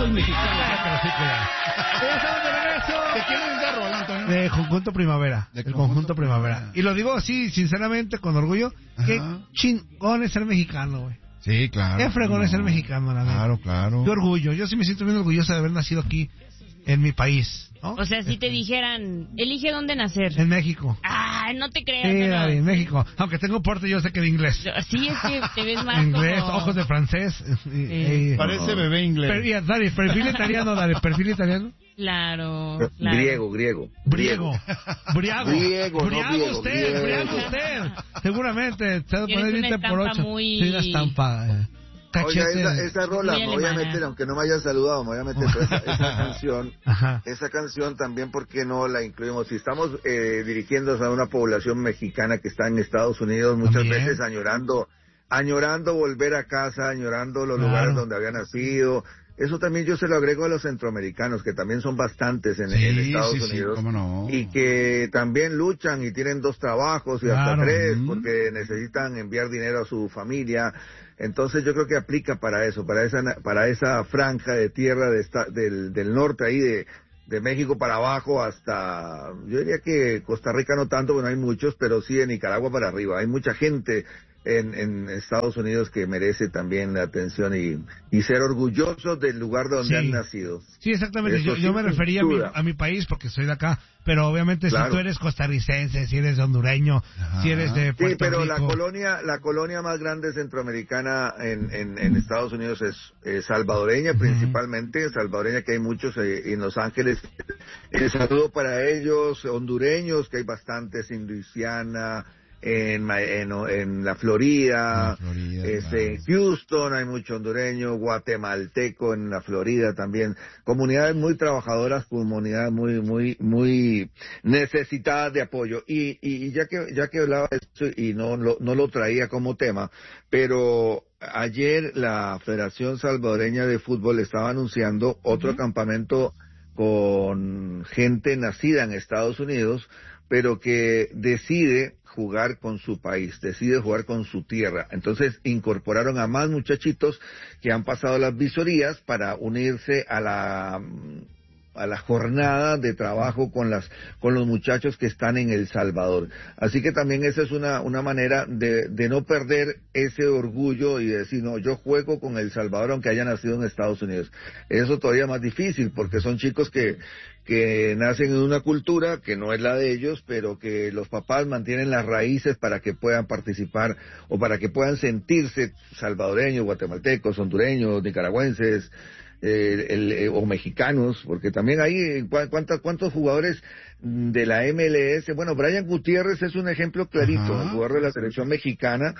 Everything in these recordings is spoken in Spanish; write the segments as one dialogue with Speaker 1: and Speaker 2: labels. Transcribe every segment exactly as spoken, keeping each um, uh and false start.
Speaker 1: los mexicanos.
Speaker 2: Pero sí, cuidado. Ya estamos de regreso.
Speaker 3: ¿De quién es esa rola, Antonio?
Speaker 2: De Conjunto Primavera.
Speaker 3: De
Speaker 2: el
Speaker 3: Conjunto
Speaker 2: Conjunto Primavera.
Speaker 3: Primavera.
Speaker 2: Y lo digo así, sinceramente, con orgullo.
Speaker 3: Ajá.
Speaker 2: Qué chingón es ser mexicano, güey.
Speaker 3: Sí, claro.
Speaker 2: Qué fregón es ser mexicano, la verdad.
Speaker 3: Claro, claro.
Speaker 2: Qué orgullo. Yo sí me siento bien orgulloso de haber nacido aquí, en mi país, ¿no?
Speaker 1: O sea, si te dijeran, elige dónde nacer.
Speaker 2: En México.
Speaker 1: Ah, no te creas.
Speaker 2: Sí,
Speaker 1: no, no.
Speaker 2: Dari, en México. Aunque tengo porte, yo sé que de inglés.
Speaker 1: Sí, es que te ves más
Speaker 2: Inglés,
Speaker 1: como...
Speaker 2: ojos de francés. y- y-
Speaker 3: Parece bebé inglés.
Speaker 2: Per- ya, Dari, perfil italiano, Dari, perfil italiano.
Speaker 1: Claro, claro.
Speaker 4: Griego, griego.
Speaker 2: Briego. Briago.
Speaker 4: Griego, no
Speaker 2: Briago
Speaker 4: griego,
Speaker 2: usted,
Speaker 4: griego.
Speaker 2: briago usted. Seguramente. Se va a
Speaker 1: Tienes
Speaker 2: poner
Speaker 1: una
Speaker 2: veinte por
Speaker 1: estampa
Speaker 2: ocho.
Speaker 1: muy-
Speaker 2: Sí, una estampa. eh.
Speaker 4: Oiga,
Speaker 2: Cachete.
Speaker 4: esa, esa rola
Speaker 1: Muy
Speaker 4: me voy a
Speaker 1: alemana.
Speaker 4: meter, aunque no me haya saludado, me voy a meter pero esa, esa canción.
Speaker 2: Ajá.
Speaker 4: Esa canción también, ¿por qué no la incluimos? Si estamos eh, dirigiéndonos a una población mexicana que está en Estados Unidos, muchas
Speaker 2: También.
Speaker 4: veces añorando, añorando volver a casa, añorando los
Speaker 2: Claro.
Speaker 4: lugares donde había nacido. Eso también yo se lo agrego a los centroamericanos, que también son bastantes en,
Speaker 3: Sí,
Speaker 4: en Estados
Speaker 3: sí, sí,
Speaker 4: Unidos.
Speaker 3: cómo no.
Speaker 4: Y que también luchan y tienen dos trabajos y
Speaker 2: Claro.
Speaker 4: hasta tres,
Speaker 3: Mm.
Speaker 4: porque necesitan enviar dinero a su familia. Entonces yo creo que aplica para eso, para esa para esa franja de tierra de esta, del, del norte ahí de, de México para abajo hasta, yo diría que Costa Rica no tanto, porque no hay muchos, pero sí de Nicaragua para arriba. Hay mucha gente en, en Estados Unidos que merece también la atención y, y ser orgullosos del lugar donde
Speaker 2: Sí.
Speaker 4: han nacido.
Speaker 2: Sí, exactamente.
Speaker 4: Eso
Speaker 2: Yo,
Speaker 4: sí,
Speaker 2: yo me
Speaker 4: sin
Speaker 2: refería a mi,
Speaker 4: duda.
Speaker 2: a mi país porque soy de acá. Pero obviamente
Speaker 4: Claro.
Speaker 2: si tú eres costarricense, si eres hondureño,
Speaker 3: Ajá.
Speaker 2: si eres de Puerto
Speaker 4: Sí, pero la
Speaker 2: Rico.
Speaker 4: colonia, la colonia más grande centroamericana en, en, en Estados Unidos es, es salvadoreña,
Speaker 2: Ujú.
Speaker 4: principalmente salvadoreña, que hay muchos eh, en Los Ángeles. El saludo para ellos, hondureños, que hay bastantes en Luisiana, en, Ma- en, en la Florida,
Speaker 3: La Florida,
Speaker 4: este, en
Speaker 3: claro.
Speaker 4: Houston hay mucho hondureño, guatemalteco en la Florida también, comunidades muy trabajadoras, comunidades muy, muy, muy necesitadas de apoyo. Y, y, y ya que, ya que hablaba de eso y no lo, no lo traía como tema, pero ayer la Federación Salvadoreña de Fútbol estaba anunciando otro campamento con gente nacida en Estados Unidos, pero que decide jugar con su país, decide jugar con su tierra. Entonces incorporaron a más muchachitos que han pasado las visorías para unirse a la a la jornada de trabajo con las con los muchachos que están en El Salvador. Así que también esa es una una manera de, de no perder ese orgullo y decir, no, yo juego con El Salvador aunque haya nacido en Estados Unidos. Eso todavía más difícil porque son chicos que que nacen en una cultura que no es la de ellos, pero que los papás mantienen las raíces para que puedan participar o para que puedan sentirse salvadoreños, guatemaltecos, hondureños, nicaragüenses, eh, el, eh, o mexicanos, porque también hay cuántos cuántos jugadores de la M L S. Bueno, Brian Gutiérrez es un ejemplo clarito,
Speaker 3: Ajá.
Speaker 4: el jugador de la selección mexicana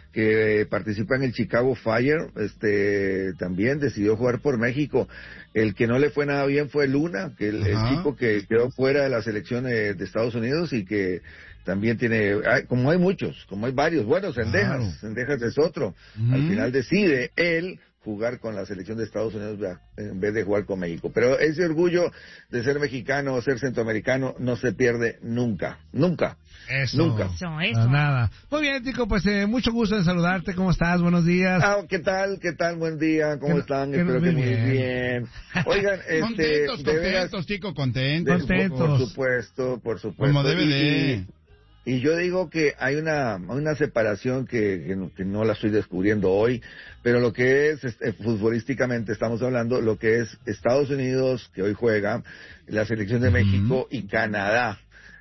Speaker 4: que participa en el Chicago Fire, este también decidió jugar por México. El que no le fue nada bien fue Luna, que el, el
Speaker 3: Ajá.
Speaker 4: chico que quedó fuera de la selección de, de Estados Unidos y que también tiene, hay- como hay muchos, como hay varios, bueno, Cendejas,
Speaker 3: Claro.
Speaker 4: Cendejas es otro.
Speaker 3: Ujú.
Speaker 4: Al final decide él jugar con la selección de Estados Unidos ¿verdad? En vez de jugar con México. Pero ese orgullo de ser mexicano o ser centroamericano no se pierde nunca, nunca.
Speaker 2: Eso.
Speaker 4: Nunca.
Speaker 1: Eso,
Speaker 2: Para
Speaker 1: eso.
Speaker 2: nada. Muy bien, Tico, pues eh, mucho gusto en saludarte. ¿Cómo estás? Buenos días.
Speaker 4: Ah, ¿qué tal? ¿Qué tal? Buen día. ¿Cómo
Speaker 2: Que-
Speaker 4: están?
Speaker 2: que
Speaker 4: Espero
Speaker 2: muy
Speaker 4: que muy
Speaker 2: bien.
Speaker 4: bien. Oigan, este,
Speaker 3: Contentos,
Speaker 4: de veras,
Speaker 3: contentos, chicos, contentos.
Speaker 4: de-
Speaker 2: Contentos.
Speaker 4: por supuesto, por supuesto.
Speaker 3: Como debe
Speaker 4: Y-
Speaker 3: de.
Speaker 4: Y, y yo digo que hay una, una separación que, que, no, que no la estoy descubriendo hoy, pero lo que es, este, futbolísticamente estamos hablando, lo que es Estados Unidos, que hoy juega, la selección de
Speaker 3: Ujú.
Speaker 4: México y Canadá.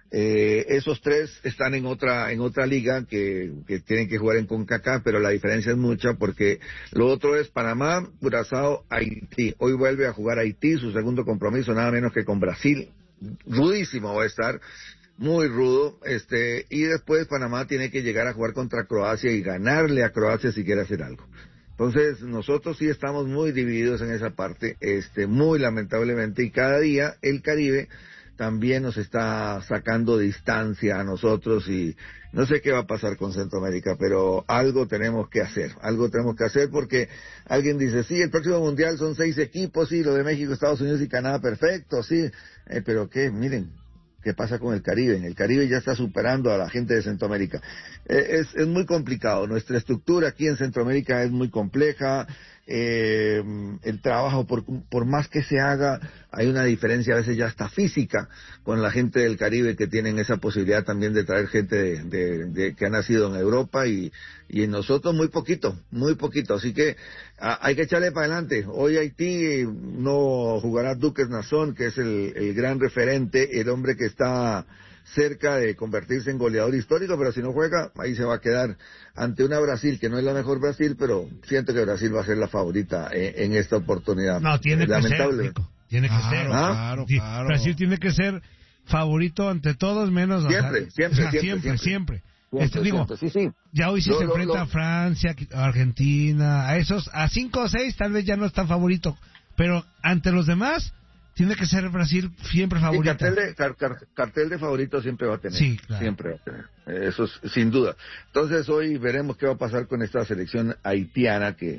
Speaker 4: Eh, esos tres están en otra en otra liga que, que tienen que jugar en CONCACAF, pero la diferencia es mucha porque lo otro es Panamá, Curazao, Haití. Hoy vuelve a jugar Haití, su segundo compromiso, nada menos que con Brasil. Rudísimo va a estar, muy rudo. Este y después Panamá tiene que llegar a jugar contra Croacia y ganarle a Croacia si quiere hacer algo. Entonces nosotros sí estamos muy divididos en esa parte, este muy lamentablemente, y cada día el Caribe también nos está sacando distancia a nosotros y no sé qué va a pasar con Centroamérica, pero algo tenemos que hacer, algo tenemos que hacer porque alguien dice, sí, el próximo mundial son seis equipos, sí, lo de México, Estados Unidos y Canadá, perfecto, sí, eh, pero qué, miren, qué pasa con el Caribe, en el Caribe ya está superando a la gente de Centroamérica. Eh, es, es muy complicado, nuestra estructura aquí en Centroamérica es muy compleja, eh, el trabajo, por, por más que se haga, hay una diferencia a veces ya hasta física con la gente del Caribe, que tienen esa posibilidad también de traer gente de, de, de que ha nacido en Europa, y, y en nosotros muy poquito, muy poquito. Así que a, hay que echarle para adelante. Hoy Haití no jugará Duques Nazón, que es el, el gran referente, el hombre que está cerca de convertirse en goleador histórico, pero si no juega, ahí se va a quedar ante una Brasil que no es la mejor Brasil, pero siento que Brasil va a ser la favorita en, en esta oportunidad.
Speaker 2: No, tiene que ser, Nico. Tiene que
Speaker 3: Claro,
Speaker 2: ser.
Speaker 3: claro,
Speaker 2: Sí,
Speaker 3: claro.
Speaker 2: Brasil tiene que ser favorito ante todos, menos... o sea,
Speaker 4: Siempre, siempre,
Speaker 2: o sea,
Speaker 4: siempre,
Speaker 2: siempre,
Speaker 4: siempre.
Speaker 2: siempre. Este, digo,
Speaker 4: siempre, sí, sí.
Speaker 2: ya hoy sí
Speaker 4: Lo-
Speaker 2: se
Speaker 4: lo-
Speaker 2: enfrenta
Speaker 4: lo-
Speaker 2: a Francia, a Argentina, a esos, a cinco o seis tal vez ya no es tan favorito, pero ante los demás tiene que ser Brasil siempre
Speaker 4: Sí,
Speaker 2: favorita.
Speaker 4: cartel de, car- car- cartel de favorito siempre va a tener.
Speaker 2: Sí, claro.
Speaker 4: Siempre va a tener. Eh, Eso es sin duda. Entonces hoy veremos qué va a pasar con esta selección haitiana que,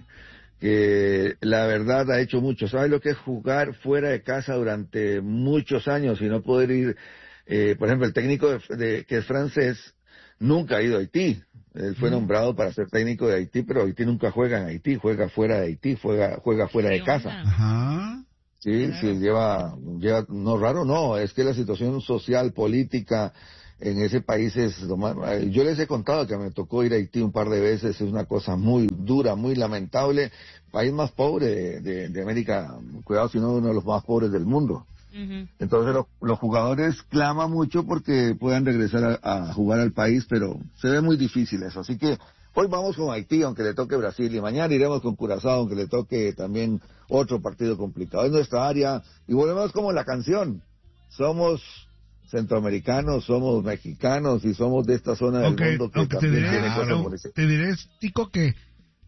Speaker 4: que la verdad ha hecho mucho. ¿Sabes lo que es jugar fuera de casa durante muchos años y no poder ir? Eh, por ejemplo, el técnico de, de- que es francés nunca ha ido a Haití. Él fue
Speaker 2: Mm.
Speaker 4: nombrado para ser técnico de Haití, pero Haití nunca juega en Haití, juega fuera de Haití, juega, juega fuera de
Speaker 1: ¿Qué
Speaker 4: casa.
Speaker 1: onda?
Speaker 3: Ajá.
Speaker 4: Sí,
Speaker 1: Claro.
Speaker 4: sí, lleva, lleva, no raro, no, es que la situación social, política en ese país es, lo más- yo les he contado que me tocó ir a Haití un par de veces, es una cosa muy dura, muy lamentable, país más pobre de, de, de América, cuidado si no uno de los más pobres del mundo.
Speaker 1: Ujú.
Speaker 4: Entonces los, los jugadores claman mucho porque puedan regresar a, a jugar al país, pero se ve muy difícil eso. Así que hoy vamos con Haití, aunque le toque Brasil, y mañana iremos con Curazao, aunque le toque también otro partido complicado. Es nuestra área, y volvemos como la canción. Somos centroamericanos, somos mexicanos, y somos de esta zona del
Speaker 2: Aunque,
Speaker 4: mundo que
Speaker 2: aunque te
Speaker 4: también
Speaker 2: diré,
Speaker 4: tiene cosas
Speaker 2: aunque
Speaker 4: bonitas.
Speaker 2: te diré, Tico, que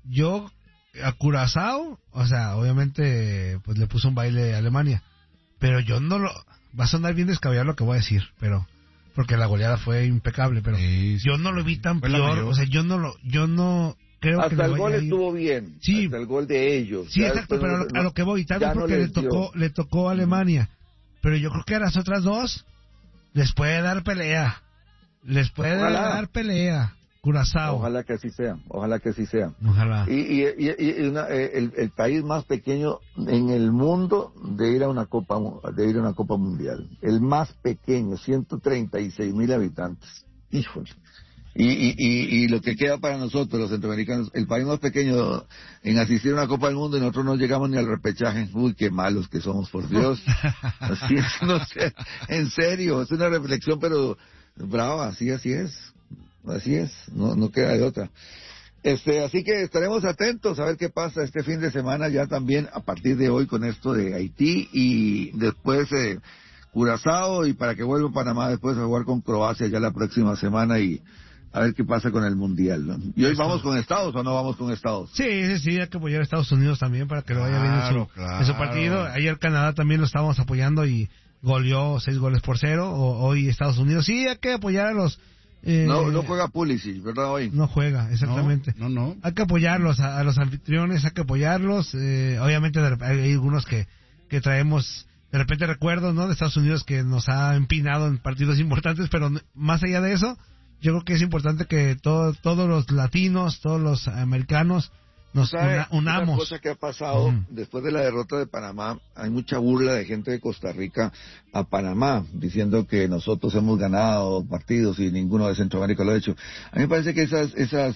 Speaker 2: yo a Curazao, o sea, obviamente, pues le puso un baile a Alemania, pero yo no lo, va a sonar bien descabellado lo que voy a decir, pero, porque la goleada fue impecable, pero
Speaker 3: Sí, sí.
Speaker 2: yo no lo vi tan
Speaker 3: Fue la
Speaker 2: peor,
Speaker 3: mayor.
Speaker 2: o sea, yo no lo, yo no creo que
Speaker 4: Hasta
Speaker 2: le
Speaker 4: el
Speaker 2: vaya
Speaker 4: gol
Speaker 2: a ir.
Speaker 4: estuvo bien,
Speaker 2: Sí.
Speaker 4: hasta el gol de ellos.
Speaker 2: Sí,
Speaker 4: Ya
Speaker 2: exacto,
Speaker 4: después
Speaker 2: pero a
Speaker 4: no-
Speaker 2: lo, a lo que voy, tal vez
Speaker 4: ya no
Speaker 2: porque le
Speaker 4: les dio.
Speaker 2: tocó, le tocó a Alemania, pero yo creo que a las otras dos les puede dar pelea, les puede
Speaker 4: Ojalá.
Speaker 2: dar pelea, Curazao.
Speaker 4: Ojalá que así sea, ojalá que así sea.
Speaker 2: Ojalá.
Speaker 4: Y, y, y, y una- eh, el, el país más pequeño en el mundo de ir a una copa mu- de ir a una copa mundial, el más pequeño, ciento treinta y seis mil habitantes. Híjole. Y, y, y, y lo que queda para nosotros, los centroamericanos, el país más pequeño en asistir a una Copa del Mundo, y nosotros no llegamos ni al repechaje. Uy, qué malos que somos, por Dios. Así es, no sé, en serio, es una reflexión, pero brava, así, así es. Así es, no, no queda de otra. Este, así que estaremos atentos a ver qué pasa este fin de semana, ya también a partir de hoy con esto de Haití, y después eh, Curazao, y para que vuelva Panamá después a jugar con Croacia ya la próxima semana, y a ver qué pasa con el Mundial, ¿no? ¿Y hoy vamos con Estados o no vamos con Estados?
Speaker 2: Sí, sí, sí, hay que apoyar a Estados Unidos también para que lo vaya bien en
Speaker 3: Claro,
Speaker 2: su,
Speaker 3: claro.
Speaker 2: en su partido. Ayer Canadá también lo estábamos apoyando y goleó seis goles por cero. O, hoy Estados Unidos. Sí, hay que apoyar a los... eh,
Speaker 4: No, no juega Pulisic, ¿verdad, hoy?
Speaker 2: No juega, exactamente.
Speaker 3: No, no, no.
Speaker 2: Hay que apoyarlos, a, a los anfitriones, hay que apoyarlos. Eh, obviamente de rep- hay algunos que, que traemos de repente recuerdos, ¿no? De Estados Unidos que nos ha empinado en partidos importantes, pero n- más allá de eso, yo creo que es importante que todo, todos los latinos, todos los americanos nos
Speaker 4: ¿Sabe?
Speaker 2: una- unamos.
Speaker 4: Una cosa que ha pasado
Speaker 2: Ujú.
Speaker 4: después de la derrota de Panamá, hay mucha burla de gente de Costa Rica a Panamá, diciendo que nosotros hemos ganado partidos y ninguno de Centroamérica lo ha hecho. A mí me parece que esas, esas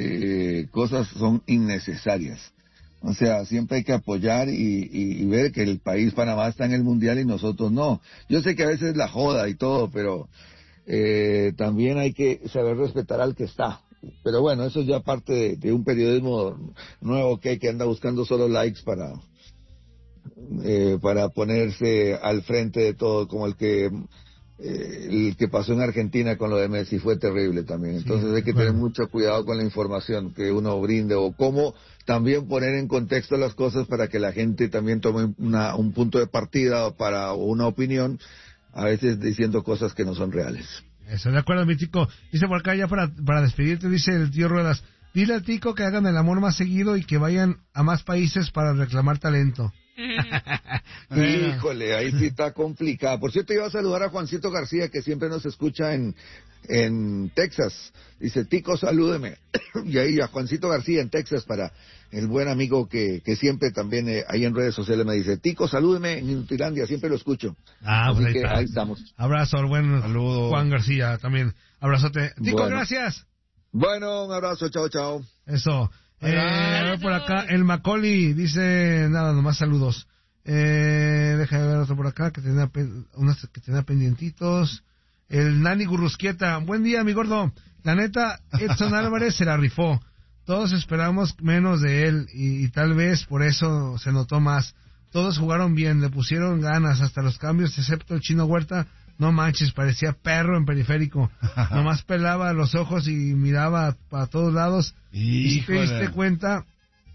Speaker 4: eh, cosas son innecesarias. O sea, siempre hay que apoyar y, y, y ver que el país Panamá está en el Mundial y nosotros no. Yo sé que a veces la joda y todo, pero eh, también hay que saber respetar al que está. Pero bueno, eso es ya parte de, de un periodismo nuevo que, que anda buscando solo likes para eh, para ponerse al frente de todo, como el que eh, el que pasó en Argentina con lo de Messi fue terrible también. Entonces hay que
Speaker 2: bueno.
Speaker 4: tener mucho cuidado con la información que uno brinde, o cómo también poner en contexto las cosas para que la gente también tome una, un punto de partida o para o una opinión, a veces diciendo cosas que no son reales.
Speaker 2: Eso, de acuerdo, mi Tico. Dice por acá ya para, para despedirte, dice el tío Ruedas, dile al Tico que hagan el amor más seguido y que vayan a más países para reclamar talento. Bueno.
Speaker 4: Híjole, ahí sí está complicado. Por cierto, iba a saludar a Juancito García, que siempre nos escucha en, en Texas. Dice, Tico, salúdeme. Y ahí a Juancito García en Texas para el buen amigo que, que siempre también eh, ahí en redes sociales me dice, Tico, salúdeme en Inutilandia, siempre lo escucho.
Speaker 2: Ah,
Speaker 4: Así
Speaker 2: pues ahí,
Speaker 4: que
Speaker 2: está.
Speaker 4: ahí estamos.
Speaker 2: Abrazo al buen
Speaker 3: Saludo.
Speaker 2: Juan García también. Abrazote. Tico,
Speaker 4: Bueno.
Speaker 2: gracias.
Speaker 4: Bueno, un abrazo, chao, chao.
Speaker 2: Eso. Eh,
Speaker 1: Abrazo.
Speaker 2: a ver por acá, el Macaulay dice, nada, nomás saludos. Eh, déjame ver otro por acá que tenía, pen- unos que tenía pendientitos. El Nani Gurrusquieta, buen día, mi gordo. La neta, Edson Álvarez se la rifó. Todos esperamos menos de él y, y tal vez por eso se notó más. Todos jugaron bien, le pusieron ganas hasta los cambios, excepto el Chino Huerta. No manches, parecía perro en periférico. Nomás pelaba los ojos y miraba para todos lados. Y si te
Speaker 3: Híjole.
Speaker 2: diste cuenta,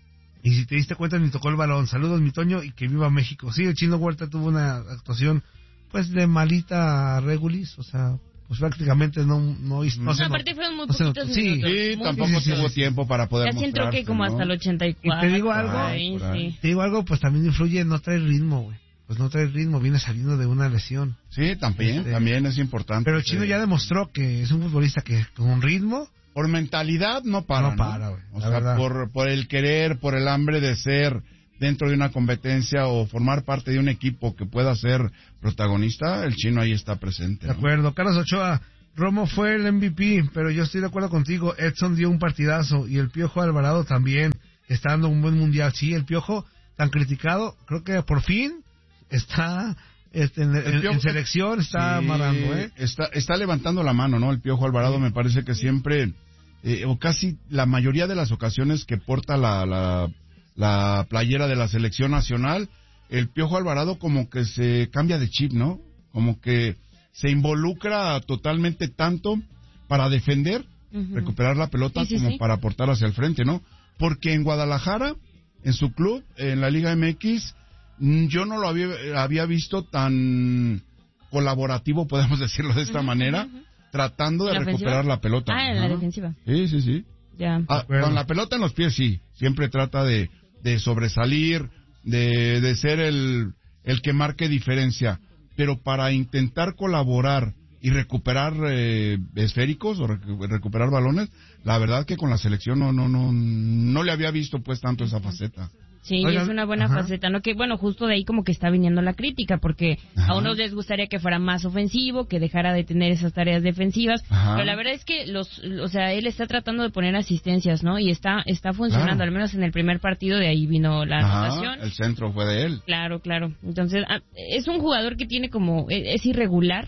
Speaker 2: y si te diste cuenta ni tocó el balón. Saludos, mi Toño, y que viva México. Sí, el Chino Huerta tuvo una actuación, pues, de malita regulis, o sea, pues prácticamente no, no, hizo- no,
Speaker 1: No,
Speaker 2: se
Speaker 1: aparte
Speaker 2: notó.
Speaker 1: fueron muy
Speaker 2: no se
Speaker 1: poquitos
Speaker 2: notó. Sí,
Speaker 1: minutos.
Speaker 3: Sí,
Speaker 1: Muy
Speaker 3: tampoco
Speaker 2: sí, sí,
Speaker 3: tuvo
Speaker 2: sí.
Speaker 3: tiempo para poder
Speaker 1: Ya sí entró que
Speaker 3: mostrarse,
Speaker 1: como
Speaker 3: ¿no?
Speaker 1: hasta el ochenta y cuatro.
Speaker 2: Y te digo algo,
Speaker 1: Ahí,
Speaker 3: por ahí.
Speaker 1: sí.
Speaker 2: Te digo algo, pues también influye, no trae ritmo, güey. Pues no trae ritmo, viene saliendo de una lesión.
Speaker 3: Sí, también,
Speaker 2: Este,
Speaker 3: también es importante.
Speaker 2: Pero el Chino
Speaker 3: que-
Speaker 2: ya demostró que es un futbolista que con ritmo,
Speaker 3: Por mentalidad no para,
Speaker 2: No para, güey,
Speaker 3: O
Speaker 2: la
Speaker 3: sea,
Speaker 2: verdad.
Speaker 3: por, por el querer, por el hambre de ser dentro de una competencia o formar parte de un equipo que pueda ser protagonista, el Chino ahí está presente.
Speaker 2: de
Speaker 3: ¿no?
Speaker 2: acuerdo. Carlos Ochoa, Romo fue el M V P, pero yo estoy de acuerdo contigo. Edson dio un partidazo y el Piojo Alvarado también está dando un buen mundial. Sí, el Piojo, tan criticado, creo que por fin está este, en,
Speaker 3: El
Speaker 2: en-
Speaker 3: Piojo-
Speaker 2: en selección, está
Speaker 3: Sí,
Speaker 2: amarrando, ¿eh?
Speaker 3: Está, está levantando la mano, ¿no? El Piojo Alvarado me parece que siempre, eh, o casi la mayoría de las ocasiones que porta la, la, la playera de la selección nacional, el Piojo Alvarado como que se cambia de chip, ¿no? Como que se involucra totalmente tanto para defender,
Speaker 1: Ujú.
Speaker 3: recuperar la pelota,
Speaker 1: Sí, sí,
Speaker 3: como
Speaker 1: sí.
Speaker 3: para aportar hacia el frente, ¿no? Porque en Guadalajara, en su club, en la Liga M X, mm, yo no lo había, había visto tan colaborativo, podemos decirlo de esta
Speaker 1: Ujú,
Speaker 3: manera,
Speaker 1: ujú, ujú.
Speaker 3: tratando de
Speaker 1: ¿La
Speaker 3: recuperar
Speaker 1: ofensiva?
Speaker 3: la pelota.
Speaker 1: Ah, en la
Speaker 3: Ajá.
Speaker 1: defensiva.
Speaker 3: Sí, sí, sí.
Speaker 1: Ya.
Speaker 3: Ah,
Speaker 2: acuerdo.
Speaker 3: con la pelota en los pies, sí. Siempre trata de, de sobresalir, de, de ser el, el que marque diferencia. Pero para intentar colaborar y recuperar eh, esféricos o recu- recuperar balones, la verdad que con la selección no, no, no, no le había visto pues tanto esa faceta.
Speaker 1: Sí,
Speaker 2: Oigan,
Speaker 1: es una buena
Speaker 2: ajá.
Speaker 1: faceta, ¿no? Que bueno, justo de ahí como que está viniendo la crítica, porque
Speaker 3: Ajá.
Speaker 1: a unos les gustaría que fuera más ofensivo, que dejara de tener esas tareas defensivas,
Speaker 3: Ajá.
Speaker 1: pero la verdad es que los, o sea, él está tratando de poner asistencias, ¿no? Y está, está funcionando,
Speaker 3: Claro.
Speaker 1: al menos en el primer partido de ahí vino la
Speaker 3: Ajá,
Speaker 1: anotación.
Speaker 3: el centro fue de él.
Speaker 1: Claro, claro. Entonces, ah, es un jugador que tiene como, e- es irregular,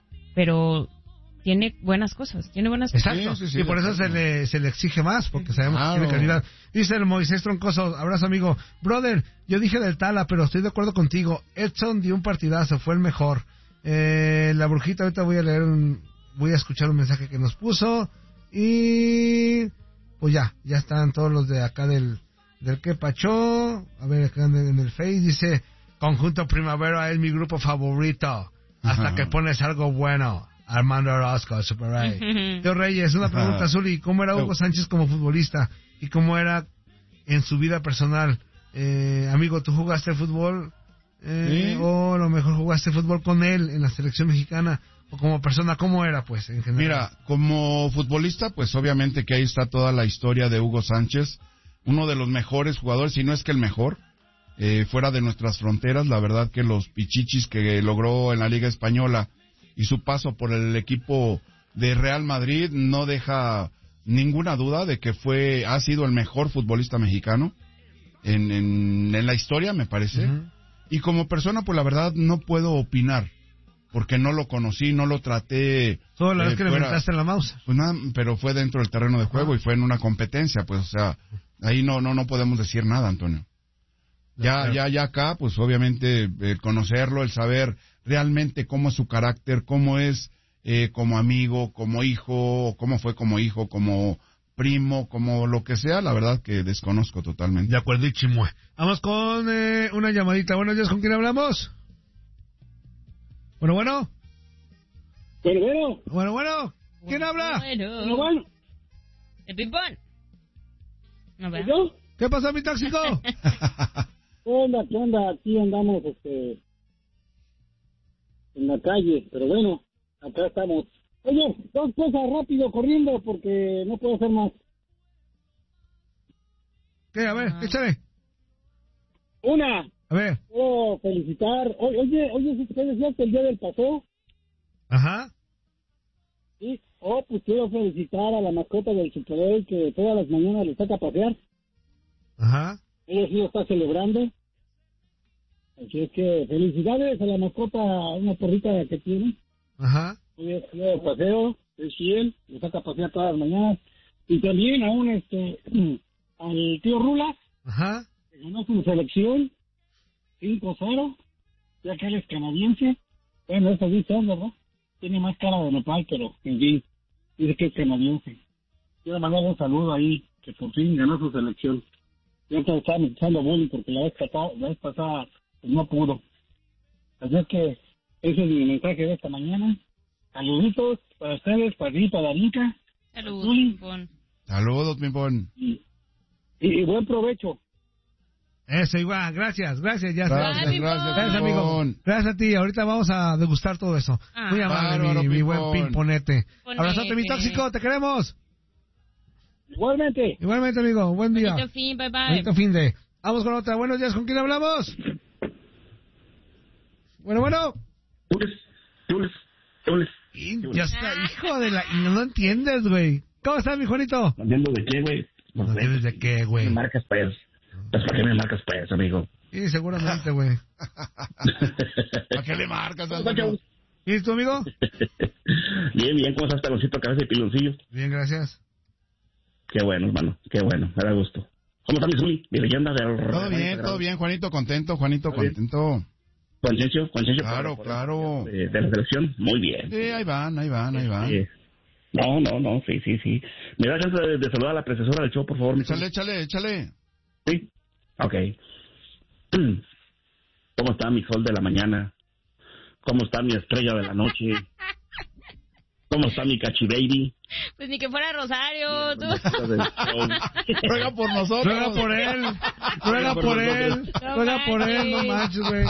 Speaker 1: pero tiene buenas cosas, tiene buenas cosas.
Speaker 2: Exacto,
Speaker 3: Sí, sí, sí,
Speaker 2: y por
Speaker 3: de
Speaker 2: eso se
Speaker 3: acuerdo.
Speaker 2: le, se le exige más, porque sabemos
Speaker 3: Claro.
Speaker 2: que tiene calidad. Dice el Moisés Troncoso, abrazo amigo. Brother, yo dije del Tala, pero estoy de acuerdo contigo. Edson dio un partidazo, fue el mejor. Eh, la brujita, ahorita voy a leer un, voy a escuchar un mensaje que nos puso. Y pues ya, ya están todos los de acá del, del que pachó. A ver, acá en el, en el Face dice, Conjunto Primavera es mi grupo favorito. Hasta
Speaker 3: Ajá.
Speaker 2: que pones algo bueno. Armando Orozco, Super Ray. Teo Reyes, una pregunta,
Speaker 3: Ajá.
Speaker 2: Zuli. ¿Cómo era Hugo Sánchez como futbolista? ¿Y cómo era en su vida personal? Eh, amigo, ¿tú jugaste fútbol? Eh,
Speaker 3: Sí.
Speaker 2: ¿O a lo mejor jugaste fútbol con él en la selección mexicana? ¿O como persona, cómo era, pues, en general?
Speaker 3: Mira, como futbolista, pues obviamente que ahí está toda la historia de Hugo Sánchez, uno de los mejores jugadores, si no es que el mejor, eh, fuera de nuestras fronteras. La verdad que los pichichis que logró en la Liga Española y su paso por el equipo de Real Madrid no deja ninguna duda de que fue, ha sido el mejor futbolista mexicano en, en, en la historia, me parece.
Speaker 2: Ujú.
Speaker 3: Y como persona, pues la verdad no puedo opinar, porque no lo conocí, no lo traté.
Speaker 2: Solo la
Speaker 3: eh,
Speaker 2: vez que le
Speaker 3: fuera-
Speaker 2: inventaste la mouse.
Speaker 3: Pues nada, pero fue dentro del terreno de juego y fue en una competencia, pues, o sea, ahí no, no, no podemos decir nada, Antonio. Ya,
Speaker 2: Claro.
Speaker 3: ya, ya acá, pues obviamente el conocerlo, el saber realmente cómo es su carácter, cómo es eh, como amigo, como hijo, cómo fue como hijo, como primo, como lo que sea, la verdad que desconozco totalmente.
Speaker 2: De acuerdo, y chimue. Vamos con eh, una llamadita. Buenos días, ¿con quién hablamos? Bueno, bueno.
Speaker 5: Pero bueno,
Speaker 2: Bueno, bueno. ¿Quién habla?
Speaker 5: pero
Speaker 1: Bueno,
Speaker 5: bueno,
Speaker 1: el ping-pong. No, ¿verdad?
Speaker 5: ¿yo?
Speaker 2: ¿Qué pasó, mi tóxico?
Speaker 5: ¿Qué onda? ¿Qué onda? Aquí andamos este, en la calle, pero bueno, acá estamos. Oye, dos cosas rápido, corriendo, porque no puedo hacer más.
Speaker 2: ¿Qué? A ver,
Speaker 1: Ah.
Speaker 2: échale.
Speaker 5: Una,
Speaker 2: A ver.
Speaker 5: quiero felicitar. O- Oye, oye, ¿qué decías el día del paseo?
Speaker 2: Ajá.
Speaker 5: Sí. Oh, pues quiero felicitar a la mascota del Super Bowl que todas las mañanas le saca a pasear.
Speaker 2: Ajá.
Speaker 5: Ella sí lo está celebrando. Así es que felicidades a la mascota, una porrita que tiene.
Speaker 2: Ajá.
Speaker 5: Ella es de paseo, es fiel, le saca a pasear todas las mañanas. Y también a un, este, al tío Rulas,
Speaker 2: Ajá.
Speaker 5: que ganó su selección cinco cero, ya que él es canadiense. Bueno, eso dice él, ¿verdad? Tiene más cara de nopal, pero en fin, dice que es canadiense. Quiero mandar un saludo ahí, que por fin ganó su selección. Ya te estaban echando bullying porque la vez pasada, la vez pasada pues no pudo. Así es que ese es mi mensaje de esta mañana. Saluditos para ustedes, para ti, para Danica.
Speaker 1: Saludos,
Speaker 5: Zuli.
Speaker 1: Pimpón.
Speaker 3: Saludos, Pimpón.
Speaker 5: Y, y, y buen provecho.
Speaker 2: Eso, igual. Gracias, gracias. Ya está.
Speaker 3: Gracias,
Speaker 1: Pimpón.
Speaker 3: gracias,
Speaker 2: Gracias, amigo.
Speaker 3: Pimpón.
Speaker 2: Gracias a ti. Ahorita vamos a degustar todo eso.
Speaker 1: Ah.
Speaker 2: Muy amable,
Speaker 3: Bárbaro,
Speaker 2: mi, mi buen
Speaker 3: Pimpón.
Speaker 2: pimponete.
Speaker 1: Ponete.
Speaker 2: Abrazote, mi tóxico. Te queremos.
Speaker 5: Igualmente.
Speaker 2: Igualmente, amigo. Buen día.
Speaker 1: Bonito fin, bye bye.
Speaker 2: Bonito fin de. Vamos con otra. Buenos días. ¿Con quién hablamos? Bueno, bueno.
Speaker 6: Tules, tules, tules.
Speaker 2: Y ya está, hijo de la... Y no lo entiendes, güey. ¿Cómo estás, mi Juanito?
Speaker 6: ¿No entiendo de qué, güey?
Speaker 2: No entiendes de qué,
Speaker 6: ¿Me
Speaker 2: güey.
Speaker 6: marcas pues? Pues, ¿para qué me marcas pues, amigo?
Speaker 2: Sí, seguramente, güey.
Speaker 3: ¿A qué le marcas,
Speaker 6: ¿Cómo
Speaker 3: Antonio?
Speaker 6: estás,
Speaker 2: ¿Y tu amigo?
Speaker 6: Bien, bien, ¿cómo estás, peloncito, cabeza y piloncillo?
Speaker 2: Bien, gracias.
Speaker 6: Qué bueno, hermano, qué bueno, me da gusto. ¿Cómo está mi Zuli? Mi leyenda del...
Speaker 3: Todo bien, todo bien, Juanito, contento, Juanito,
Speaker 6: Todo bien.
Speaker 3: contento.
Speaker 6: Juanchencio, Juanchencio.
Speaker 3: Claro,
Speaker 6: por- por-
Speaker 3: claro.
Speaker 6: De, de la selección, muy bien.
Speaker 3: Sí, ahí van, ahí van, ahí van.
Speaker 6: Eh, no, no, no, sí, sí, sí. ¿Me da chance de, de saludar a la precesora del show, por favor, mi
Speaker 3: Échale,
Speaker 6: Zuli?
Speaker 3: échale, échale.
Speaker 6: Sí, ok. ¿Cómo está mi sol de la mañana? ¿Cómo está mi estrella de la noche? ¿Cómo está mi cachibaby?
Speaker 1: Pues ni que fuera Rosario, tú.
Speaker 3: Ruega por nosotros.
Speaker 2: Ruega por él. Ruega por él.
Speaker 1: No
Speaker 2: Ruega por él. No manches, güey.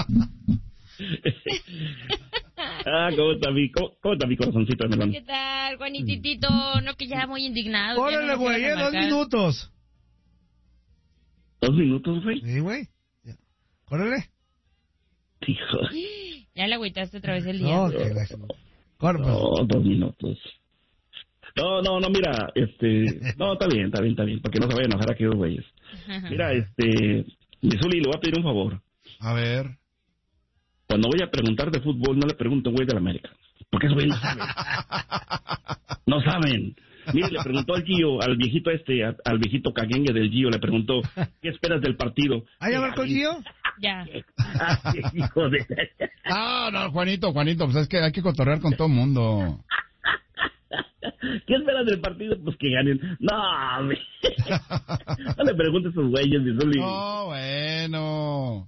Speaker 6: Ah, ¿cómo está mi, cómo, cómo está mi corazoncito de melón?
Speaker 1: ¿Qué tal, Juanititito? No, que ya muy indignado. ya
Speaker 2: Órale,
Speaker 1: no nos
Speaker 2: güey.
Speaker 1: ibas a
Speaker 2: eh, Dos
Speaker 1: marcar.
Speaker 2: minutos.
Speaker 6: ¿Dos minutos, güey?
Speaker 2: Sí, güey. Ya. Córrele.
Speaker 6: Hijo.
Speaker 1: Ya le agüitaste otra vez el día.
Speaker 2: No, que la... Corre, pues.
Speaker 6: No, dos minutos. No, no, no, mira, este... No, está bien, está bien, está bien, porque no se vayan a enojar aquí los güeyes. Mira, este... Mi Zuli, le voy a pedir un favor.
Speaker 3: A ver.
Speaker 6: Cuando voy a preguntar de fútbol, no le pregunto güey de la América. Porque esos güeyes no saben. No saben. Mire, le preguntó al Gio, al viejito este, a- al viejito caguengue del Gio, le preguntó, ¿qué esperas del partido?
Speaker 2: ¿Hay a ver con Gio?
Speaker 1: Ya.
Speaker 6: Ay, hijo de...
Speaker 3: No, no, Juanito, Juanito, pues es que hay que cotorrear con todo mundo.
Speaker 6: ¿Qué esperas del partido? Pues que ganen. No, hombre. No le preguntes a esos güeyes, mi Zuli.
Speaker 3: No, bueno.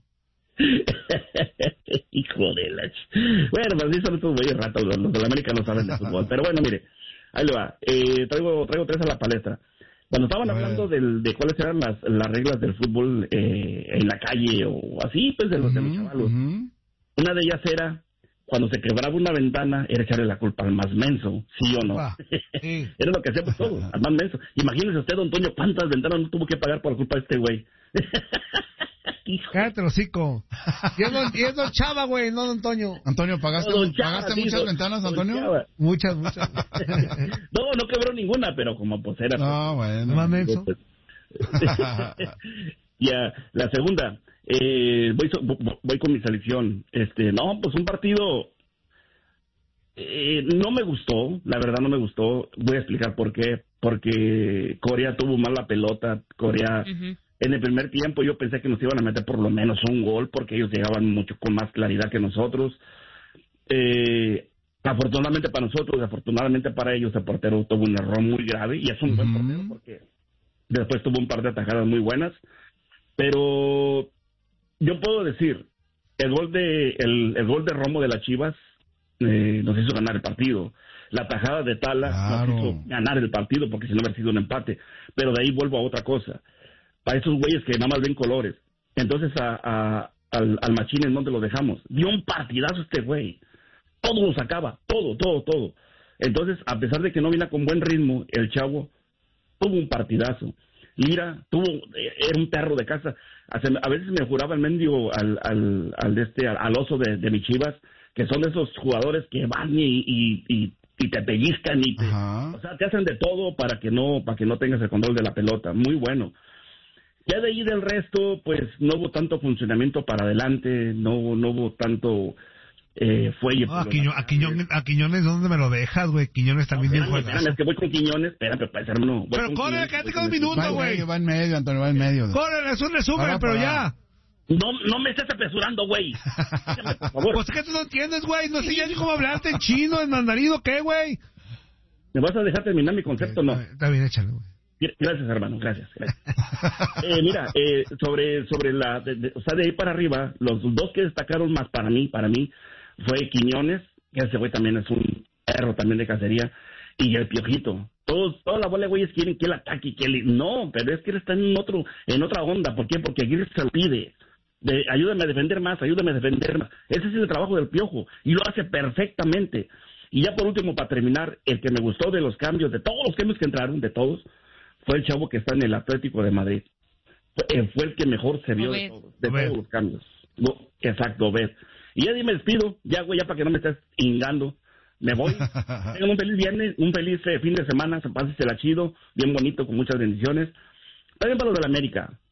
Speaker 6: Hijo de la... ch- Bueno, pues sí son estos güeyes ratos, los los de la América no saben de fútbol. Pero bueno, mire, ahí le va. Eh, traigo, traigo tres a la palestra. Cuando estaban
Speaker 3: A ver.
Speaker 6: hablando del, de cuáles eran las, las reglas del fútbol eh, en la calle o así, pues de los, de los
Speaker 3: Ujú,
Speaker 6: chavalos.
Speaker 3: ujú.
Speaker 6: Una de ellas era, cuando se quebraba una ventana, era echarle la culpa al más menso, ¿sí o no?
Speaker 2: Ah, sí.
Speaker 6: Era lo que hacíamos todos, al más menso. Imagínese usted, don Toño, cuántas ventanas no tuvo que pagar por culpa de este güey. Hijo.
Speaker 2: Cállate, el hocico. Y es don, y es don Chava, güey, no don Toño.
Speaker 3: Antonio, ¿pagaste,
Speaker 6: No, don Chava,
Speaker 3: ¿pagaste
Speaker 6: sí,
Speaker 3: muchas
Speaker 6: don-
Speaker 3: ventanas,
Speaker 6: don
Speaker 3: Antonio?
Speaker 6: Chava.
Speaker 2: Muchas, muchas.
Speaker 6: No, no quebró ninguna, pero como pues era...
Speaker 3: No, bueno.
Speaker 2: Más menso.
Speaker 6: pues, ya, la segunda, eh, voy, so- vo- voy con mi selección. Este, no, pues un partido eh, no me gustó, la verdad no me gustó. Voy a explicar por qué. Porque Corea tuvo mal la pelota. Corea,
Speaker 1: Ujú.
Speaker 6: en el primer tiempo yo pensé que nos iban a meter por lo menos un gol porque ellos llegaban mucho con más claridad que nosotros. Eh, afortunadamente para nosotros, afortunadamente para ellos, el portero tuvo un error muy grave y es un buen
Speaker 3: Ujú.
Speaker 6: portero porque después tuvo un par de atajadas muy buenas. Pero yo puedo decir, el gol de el, el gol de Romo de las Chivas eh, nos hizo ganar el partido. La tajada de Tala
Speaker 3: Claro.
Speaker 6: nos hizo ganar el partido porque si no hubiera sido un empate. Pero de ahí vuelvo a otra cosa. Para esos güeyes que nada más ven colores. Entonces a, a, al, al Machín, ¿en dónde lo dejamos? Dio un partidazo este güey. Todo lo sacaba, todo, todo, todo. Entonces, a pesar de que no vino con buen ritmo, el chavo tuvo un partidazo. Lira tuvo, era un perro de casa. A veces me juraba el mendigo al, al, al, de este, al, al oso de, de mis Chivas, que son de esos jugadores que van y, y, y, y te pellizcan y te, o sea, te hacen de todo para que no, para que no tengas el control de la pelota. Muy bueno. Ya de ahí del resto, pues no hubo tanto funcionamiento para adelante, no, no hubo tanto eh, fuelle.
Speaker 2: No, a, Quiño, a, Quiñones, a Quiñones, ¿dónde me lo dejas, güey? Quiñones también bien juega.
Speaker 6: Es que voy con Quiñones, espérame, pues, hermano.
Speaker 2: Pero corre, quédate con un minuto, güey.
Speaker 3: Va en medio, Antonio, va en medio.
Speaker 2: Corre, es un resumen, pero ya.
Speaker 6: No, no me estés apresurando, güey. Por favor.
Speaker 2: Pues es que tú no entiendes, güey. No sé ya ni cómo hablarte en chino, en mandarín, o qué, güey.
Speaker 6: ¿Me vas a dejar terminar mi concepto o no?
Speaker 2: Está bien, échale, güey.
Speaker 6: Gracias, hermano, gracias. gracias. eh, mira, eh, sobre sobre la, de, de, o sea, de ahí para arriba, los dos que destacaron más para mí, para mí, fue Quiñones, que ese güey también es un perro también de cacería, y el Piojito. Todos, toda la bola de güeyes quieren que él ataque, que él, no, pero es que él está en otro, en otra onda. ¿Por qué? Porque Aguirre se lo pide. De, ayúdame a defender más, ayúdame a defender más. Ese es el trabajo del Piojo, y lo hace perfectamente. Y ya por último, para terminar, el que me gustó de los cambios, de todos los cambios que entraron, de todos, fue el chavo que está en el Atlético de Madrid. Fue, fue el que mejor se vio de, todos, de todos los cambios. No, exacto, Obed. Y ya me despido, ya güey, ya para que no me estés ingando. Me voy. Tengan un feliz viernes, un feliz eh, fin de semana, se pásensela chido, bien bonito, con muchas bendiciones. También para los de la América.